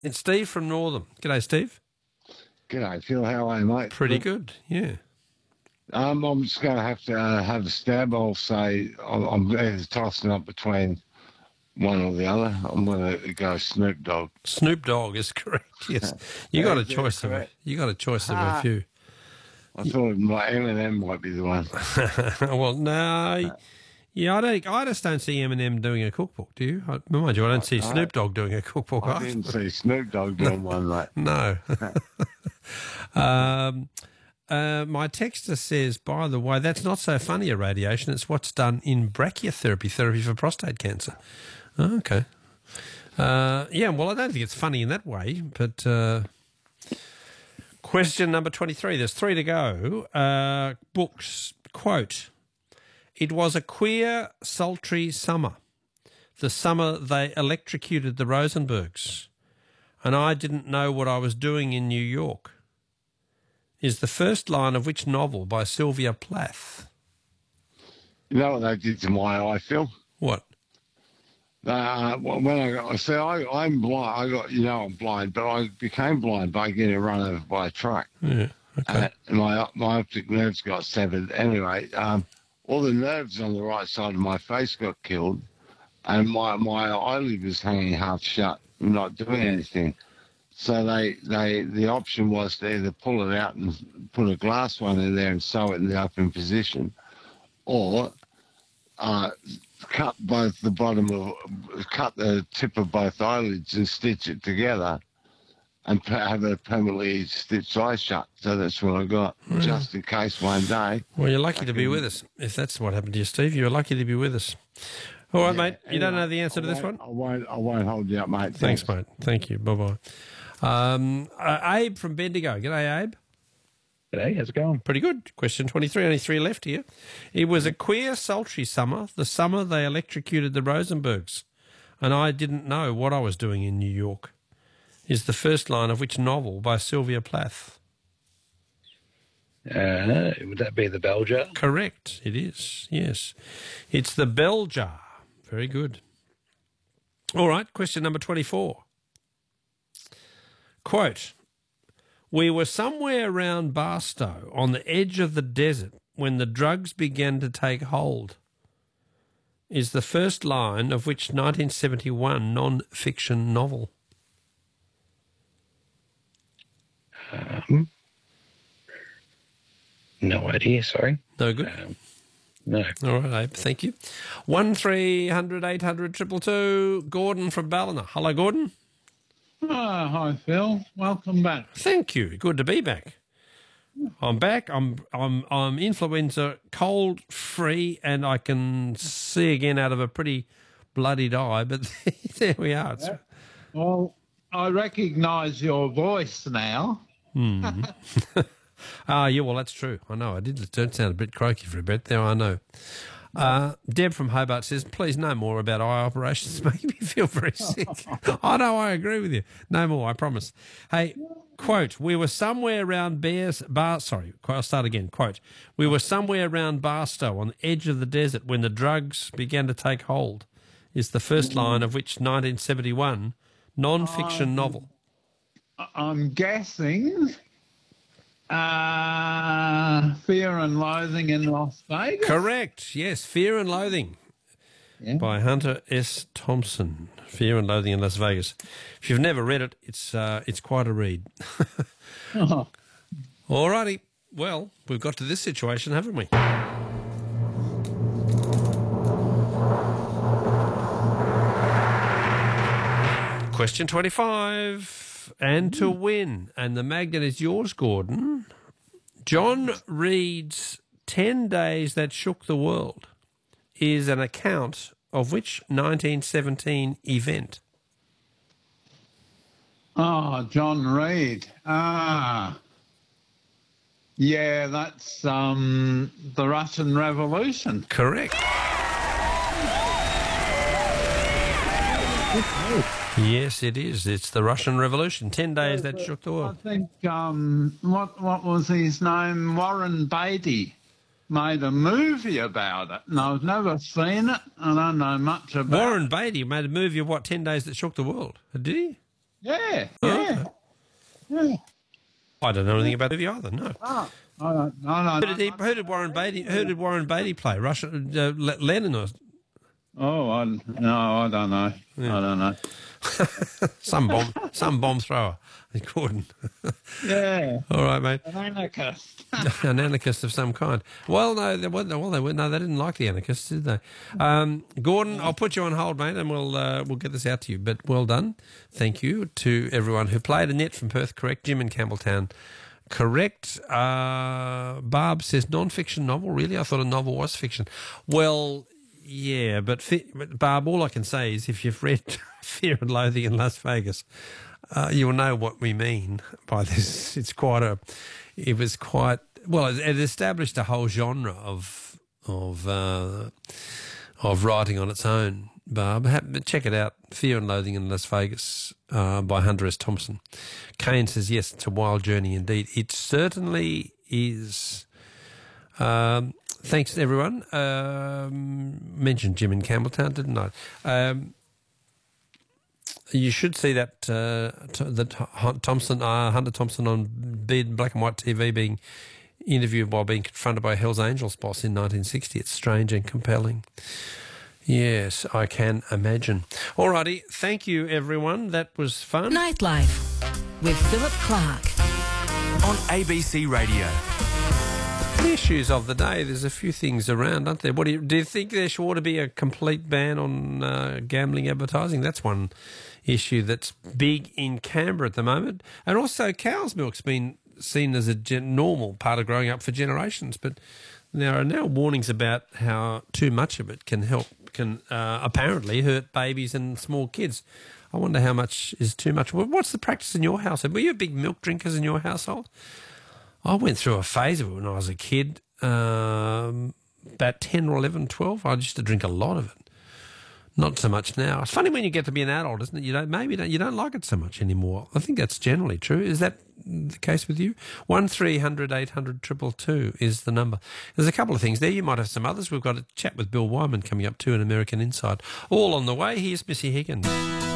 It's Steve from Northam. G'day, Steve. G'day, Phil. How are you, mate? Pretty good, yeah. I'm just going to have a stab. I'll say I'm either tossing up between one or the other. I'm going to go Snoop Dogg. Snoop Dogg is correct. Yes, you got a choice of a few. I thought Eminem might be the one. Well, no. Yeah, I just don't see Eminem doing a cookbook, do you? Mind you, I don't see Snoop Dogg doing a cookbook. I didn't see Snoop Dogg doing one, mate. No. My texter says, by the way, that's not so funny, irradiation. It's what's done in brachytherapy, therapy for prostate cancer. Oh, okay. Yeah, well, I don't think it's funny in that way, but question number 23. There's 3 to go. Books, quote, "It was a queer, sultry summer. The summer they electrocuted the Rosenbergs, and I didn't know what I was doing in New York," is the first line of which novel by Sylvia Plath? You know what they did to my eye, Phil? What? When I'm blind. I'm blind, but I became blind by getting run over by a truck. Yeah, okay. And my optic nerves got severed. Anyway, all the nerves on the right side of my face got killed, and my eyelid was hanging half shut, not doing anything. So the option was to either pull it out and put a glass one in there and sew it in the open position, or cut the tip of both eyelids and stitch it together and have a permanently stitched eye shut. So that's what I got, just in case one day. Well, you're lucky to be with us. If that's what happened to you, Steve, you're lucky to be with us. All right, mate. You don't know the answer to this one? I won't hold you up, mate. Thanks, mate. Thank you. Bye-bye. Abe from Bendigo. G'day, Abe. G'day, how's it going? Pretty good. Question 23, only 3 left here. "It was a queer, sultry summer, the summer they electrocuted the Rosenbergs, and I didn't know what I was doing in New York," is the first line of which novel by Sylvia Plath? Would that be The Bell Jar? Correct, it is, yes. It's The Bell Jar. Very good. All right, question number 24. Quote, "We were somewhere around Barstow on the edge of the desert when the drugs began to take hold," is the first line of which 1971 non-fiction novel? No idea, sorry. No good? No. All right, Abe, thank you. 1300 800 222. Gordon from Ballina. Hello, Gordon. Oh, hi, Phil. Welcome back. Thank you. Good to be back. I'm back. I'm influenza cold free, and I can see again out of a pretty bloodied eye. But there we are. Yeah. Well, I recognise your voice now. Yeah. Well, that's true. I know. I did sound a bit croaky for a bit there. I know. Deb from Hobart says, "Please no more about eye operations. Make me feel very sick." I know, I agree with you. No more, I promise. Hey, quote, "We were somewhere around I'll start again. Quote, "We were somewhere around Barstow on the edge of the desert when the drugs began to take hold," is the first line of which 1971 non-fiction novel? I'm guessing Fear and Loathing in Las Vegas. Correct. Yes, Fear and Loathing by Hunter S. Thompson. Fear and Loathing in Las Vegas. If you've never read it, it's quite a read. All righty. Well, we've got to this situation, haven't we? Question 25. And to win, and the magnet is yours, Gordon. John Reed's 10 Days That Shook the World is an account of which 1917 event? Oh, John Reed. Yeah, that's the Russian Revolution. Correct. Yes, it is. It's the Russian Revolution. 10 days that shook the world. I think, what was his name? Warren Beatty made a movie about it, and I've never seen it. I don't know much about it. Warren Beatty made a movie of what, 10 days that shook the world? Did he? Yeah, Oh, yeah. Yeah. I don't know anything about the movie either. No. Oh, no. Who did Warren Beatty? Who did Warren Beatty play? Russia, Lennon or Oh, I don't know. Yeah. I don't know. some bomb thrower? Gordon. Yeah. All right, mate. An anarchist. An anarchist of some kind. Well, no, they didn't like the anarchists, did they? Gordon, I'll put you on hold, mate, and we'll get this out to you. But well done. Thank you to everyone who played. Annette from Perth, correct. Jim in Campbelltown, correct. Barb says non-fiction novel. Really? I thought a novel was fiction. Well, yeah, but Barb, all I can say is if you've read Fear and Loathing in Las Vegas, you will know what we mean by this. It established a whole genre of writing on its own. Barb, check it out. Fear and Loathing in Las Vegas by Hunter S. Thompson. Kane says yes, it's a wild journey indeed. It certainly is. Thanks everyone. Mentioned Jim in Campbelltown, didn't I? You should see that Hunter Thompson on black and white TV being interviewed while being confronted by Hell's Angels boss in 1960. It's strange and compelling. Yes, I can imagine. Alrighty, thank you everyone. That was fun. Nightlife with Philip Clark on ABC Radio. The issues of the day, there's a few things around, aren't there? Do you think there ought to be a complete ban on gambling advertising? That's one issue that's big in Canberra at the moment. And also cow's milk's been seen as a normal part of growing up for generations, but there are now warnings about how too much of it can apparently hurt babies and small kids. I wonder how much is too much. What's the practice in your household? Were you big milk drinkers in your household? I went through a phase of it when I was a kid, about 10 or 11, 12. I used to drink a lot of it. Not so much now. It's funny when you get to be an adult, isn't it? You don't like it so much anymore. I think that's generally true. Is that the case with you? 1300 800 222 is the number. There's a couple of things there. You might have some others. We've got a chat with Bill Wyman coming up too in American Inside. All on the way. Here's Missy Higgins.